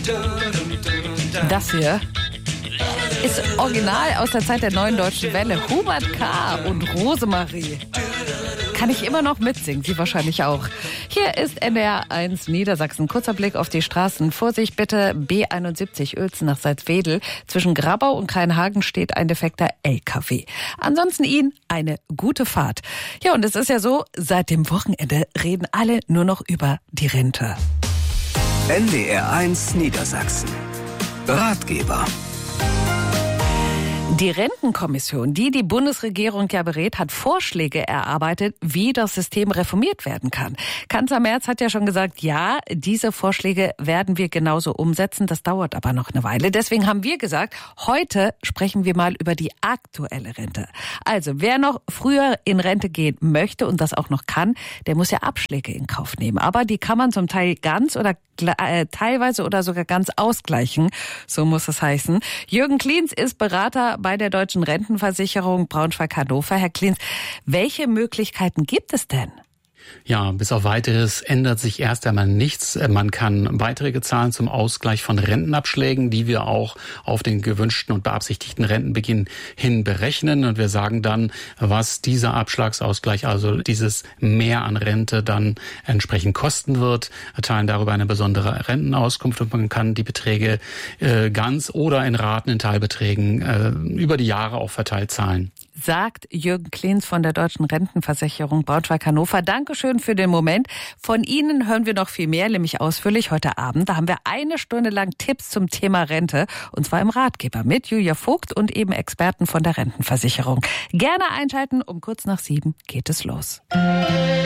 Das hier ist original aus der Zeit der Neuen Deutschen Welle. Hubert K. und Rosemarie. Kann ich immer noch mitsingen, Sie wahrscheinlich auch. Hier ist NDR 1 Niedersachsen. Kurzer Blick auf die Straßen. Vorsicht bitte, B71 Uelzen nach Salzwedel. Zwischen Grabau und Kreinhagen steht ein defekter LKW. Ansonsten Ihnen eine gute Fahrt. Ja, und es ist ja so, seit dem Wochenende reden alle nur noch über die Rente. NDR 1 Niedersachsen. Ratgeber. Die Rentenkommission, die Bundesregierung ja berät, hat Vorschläge erarbeitet, wie das System reformiert werden kann. Kanzler Merz hat ja schon gesagt, ja, diese Vorschläge werden wir genauso umsetzen. Das dauert aber noch eine Weile. Deswegen haben wir gesagt, heute sprechen wir mal über die aktuelle Rente. Also, wer noch früher in Rente gehen möchte und das auch noch kann, der muss ja Abschläge in Kauf nehmen. Aber die kann man zum Teil ganz oder teilweise oder sogar ganz ausgleichen. So muss es heißen. Jürgen Kliens ist Berater bei der Deutschen Rentenversicherung Braunschweig-Hannover. Herr Kliens, welche Möglichkeiten gibt es denn? Ja, bis auf Weiteres ändert sich erst einmal nichts. Man kann Beiträge zahlen zum Ausgleich von Rentenabschlägen, die wir auch auf den gewünschten und beabsichtigten Rentenbeginn hin berechnen. Und wir sagen dann, was dieser Abschlagsausgleich, also dieses Mehr an Rente, dann entsprechend kosten wird, erteilen darüber eine besondere Rentenauskunft und man kann die Beträge ganz oder in Raten, in Teilbeträgen über die Jahre auch verteilt zahlen. Sagt Jürgen Kliens von der Deutschen Rentenversicherung Braunschweig-Hannover. Dankeschön für den Moment. Von Ihnen hören wir noch viel mehr, nämlich ausführlich heute Abend. Da haben wir 1 Stunde lang Tipps zum Thema Rente, und zwar im Ratgeber mit Julia Vogt und eben Experten von der Rentenversicherung. Gerne einschalten, um kurz nach 7 geht es los.